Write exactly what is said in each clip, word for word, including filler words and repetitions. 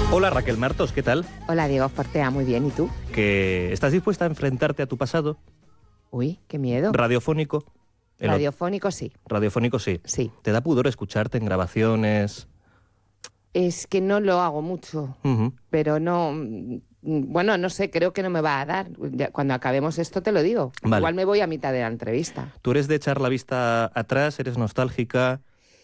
Hola Raquel Martos, ¿qué tal? Hola Diego Fortea, muy bien, ¿y tú? ¿Que estás dispuesta a enfrentarte a tu pasado? Uy, qué miedo. ¿Radiofónico? El Radiofónico sí. Radiofónico sí. Sí. ¿Te da pudor escucharte en grabaciones? Es que no lo hago mucho, Uh-huh. pero no... Bueno, no sé, creo que no me va a dar. Ya, cuando acabemos esto te lo digo. Vale. Igual me voy a mitad de la entrevista. ¿Tú eres de echar la vista atrás? ¿Eres nostálgica?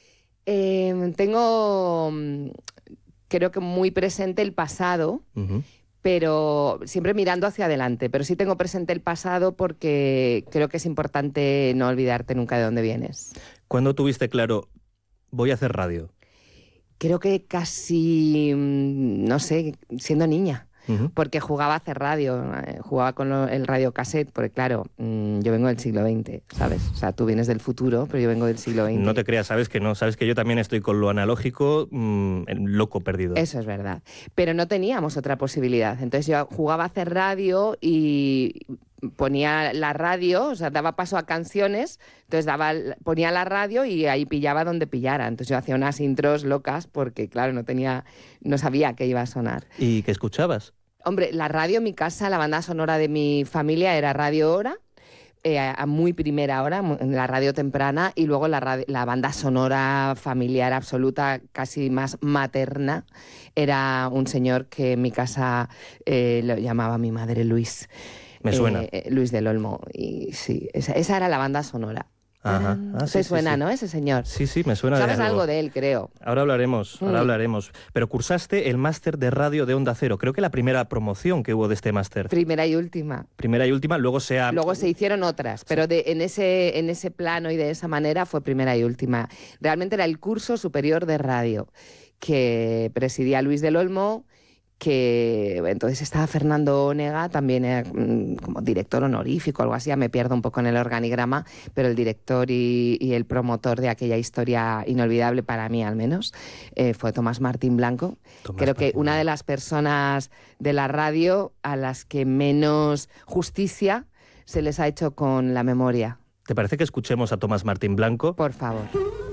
Eh, tengo, mm, creo que muy presente el pasado, Uh-huh. pero siempre mirando hacia adelante. Pero sí tengo presente el pasado porque creo que es importante no olvidarte nunca de dónde vienes. ¿Cuándo tuviste claro, voy a hacer radio? Creo que casi, mm, no sé, siendo niña. Uh-huh. Porque jugaba a hacer radio, eh, jugaba con lo, el radiocassette, porque claro, mmm, yo vengo del siglo veinte, ¿sabes? O sea, tú vienes del futuro, pero yo vengo del siglo veinte. No te creas, sabes que no, sabes que yo también estoy con lo analógico, mmm, loco perdido. Eso es verdad. Pero no teníamos otra posibilidad. Entonces yo jugaba a hacer radio y ponía la radio, o sea, daba paso a canciones, entonces daba, ponía la radio y ahí pillaba donde pillara. Entonces yo hacía unas intros locas porque, claro, no tenía, no sabía que iba a sonar. ¿Y qué escuchabas? Hombre, la radio en mi casa, la banda sonora de mi familia era Radio Hora, eh, a muy primera hora, en la radio temprana, y luego la, radio, la banda sonora familiar absoluta, casi más materna, era un señor que en mi casa eh, lo llamaba mi madre Luis. Me suena. Eh, Luis del Olmo. Y sí, esa, esa era la banda sonora. Ajá. Ah, sí, Te sí, suena, sí. ¿no? Ese señor. Sí, sí, me suena de ¿Sabes algo. algo de él, creo? Ahora hablaremos, ahora Mm. hablaremos. Pero cursaste el máster de radio de Onda Cero. Creo que la primera promoción que hubo de este máster. Primera y última. Primera y última, luego se ha... Luego se hicieron otras, pero de, en, ese, en ese plano y de esa manera fue primera y última. Realmente era el curso superior de radio que presidía Luis del Olmo, que entonces estaba Fernando Onega, también era, mm, como director honorífico, algo así, ya me pierdo un poco en el organigrama, pero el director y, y el promotor de aquella historia inolvidable, para mí al menos, eh, fue Tomás Martín Blanco. Tomás Creo que Martín una de Blanco. las personas de la radio a las que menos justicia se les ha hecho con la memoria. ¿Te parece que escuchemos a Tomás Martín Blanco? Por favor.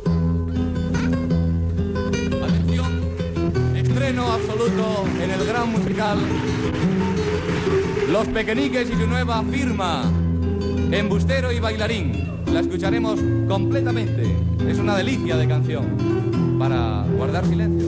Estreno absoluto en el gran musical Los Pequeñiques y su nueva firma, Embustero y Bailarín. La escucharemos completamente. Es una delicia de canción para guardar silencio.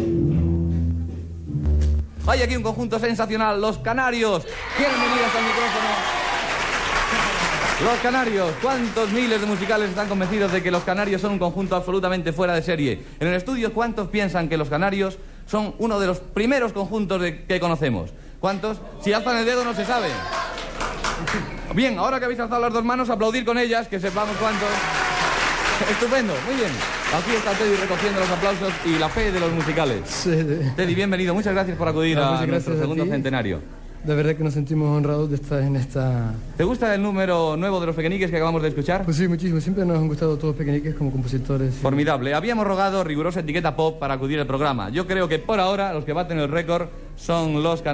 Hay aquí un conjunto sensacional, Los Canarios. ¿Quieren venir hasta el micrófono? Los Canarios. ¿Cuántos miles de musicales están convencidos de que Los Canarios son un conjunto absolutamente fuera de serie? En el estudio, ¿cuántos piensan que Los Canarios son uno de los primeros conjuntos de, que conocemos? ¿Cuántos? Si alzan el dedo no se sabe. Bien, ahora que habéis alzado las dos manos, aplaudir con ellas, que sepamos cuántos. Estupendo, muy bien. Aquí está Teddy recogiendo los aplausos y la fe de los musicales. Sí, de, Teddy, bienvenido. Muchas gracias por acudir No, a muchas nuestro gracias a segundo ti. centenario. de verdad que nos sentimos honrados de estar en esta... ¿Te gusta el número nuevo de Los Pequeñiques que acabamos de escuchar? Pues sí, muchísimo. Siempre nos han gustado todos los pequeñiques como compositores. Sí. Formidable. Habíamos rogado rigurosa etiqueta pop para acudir al programa. Yo creo que por ahora los que baten el récord son los Canarios.